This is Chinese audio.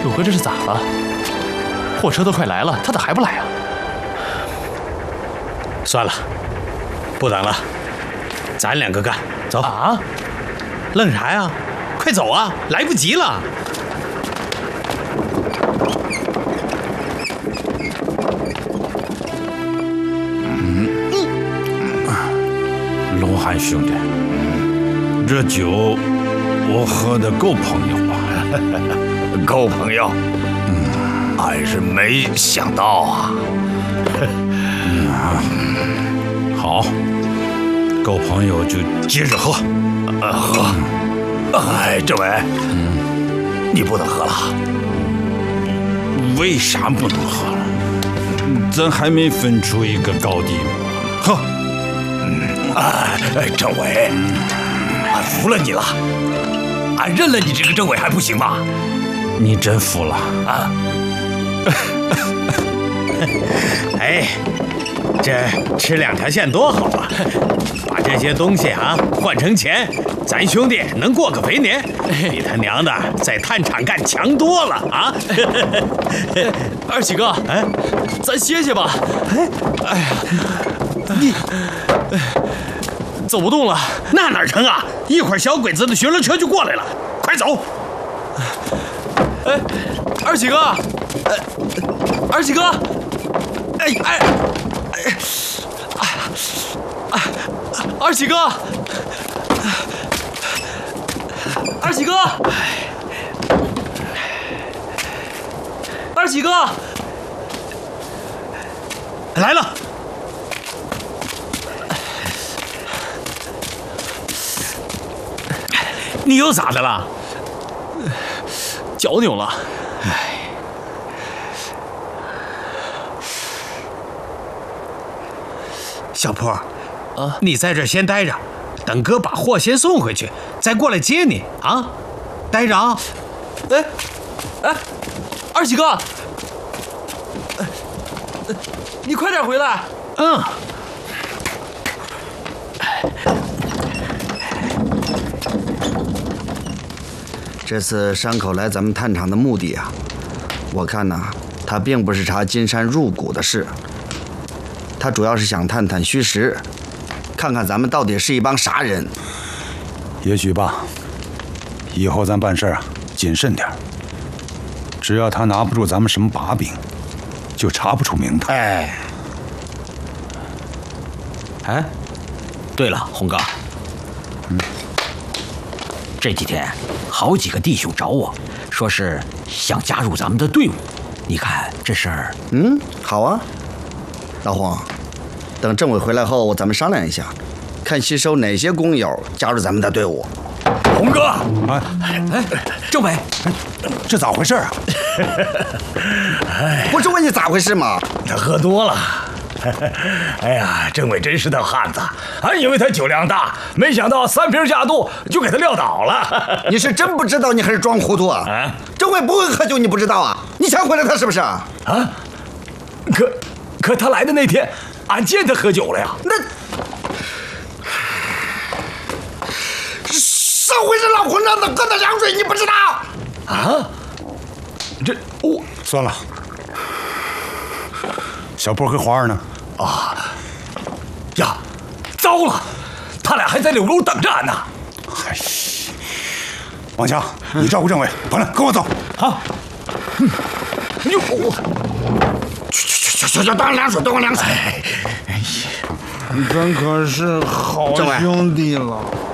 六哥这是咋了？货车都快来了，他咋还不来啊？ 算了，不等了，咱两个干，走啊！ 愣啥呀？快走啊，来不及了。 龙汉兄弟，这酒我喝的够朋友吧？ 够朋友。俺是没想到啊。 好，够朋友就接着喝。 喝。哎，政委，你不能喝了。 为啥不能喝了？咱还没分出一个高低吗？喝。 政委，俺服了你了，俺认了你这个政委还不行吗？ 你真服了啊？ 哎，这吃2条线多好啊！把这些东西啊换成钱，咱兄弟能过个肥年，比他娘的在炭厂干强多了啊！ 二喜哥，咱歇歇吧。哎呀，你走不动了， 那哪成啊！一会儿小鬼子的巡逻车就过来了，快走！ 二喜哥，二喜哥，二喜哥，二喜哥，二喜哥， 来了。你又咋的了？ 脚扭了。 小坡，你在这儿先待着，等哥把货先送回去，再过来接你啊！待着啊！ 二喜哥，你快点回来。 这次山口来咱们探厂的目的啊，我看呐，他并不是查金山入股的事，他主要是想探探虚实，看看咱们到底是一帮啥人。 也许吧，以后咱办事啊谨慎点，只要他拿不住咱们什么把柄，就查不出名堂。 对了，洪哥，这几天好几个弟兄找我，说是想加入咱们的队伍。你看这事儿， 好啊，老洪，等政委回来后，咱们商量一下，看吸收哪些工友加入咱们的队伍。 洪哥， 政委， 这咋回事啊？ 不是问你咋回事吗？ 他喝多了。哎呀，政委真是条汉子，俺以为他酒量大，没想到3瓶下肚就给他撂倒了。 你是真不知道，你还是装糊涂啊？政委不会喝酒，你不知道啊？你想毁了他是不是？ 可他来的那天，俺见他喝酒了呀。 那社会是老混账的，喝的凉水你不知道啊？ 算了，小波和华儿呢？ 呀，糟了，他俩还在柳沟等着俺呢。 王强，你照顾政委，完了跟我走。 好。 去，端凉水，端凉水。 咱可是好兄弟了。